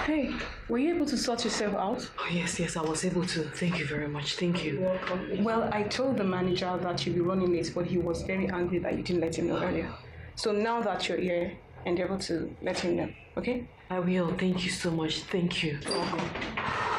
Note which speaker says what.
Speaker 1: Hey, were you able to sort yourself out?
Speaker 2: Oh, yes, I was able to. Thank you very much. Thank you.
Speaker 1: Welcome. Well, I told the manager that you'd be running late, but he was very angry that you didn't let him know earlier. So now that you're here, endeavor to let him know, okay?
Speaker 2: I will. Thank you so much. Thank you.
Speaker 1: Okay.